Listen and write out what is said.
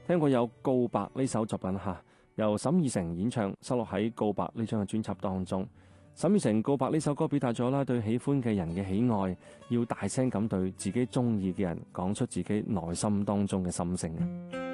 聽過有《告白》呢首作品嚇，由沈以誠演唱，收錄喺《告白》呢張嘅專輯當中。沈以誠《告白》呢首歌表達咗啦，對喜歡嘅人嘅喜愛，要大聲咁對自己中意嘅人講出自己內心當中嘅心聲。